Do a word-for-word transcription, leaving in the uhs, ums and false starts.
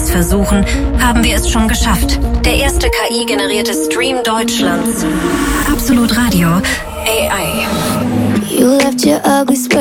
es versuchen, haben wir es schon geschafft. Der erste K I-generierte Stream Deutschlands. Absolut Radio. A I. You left your ugly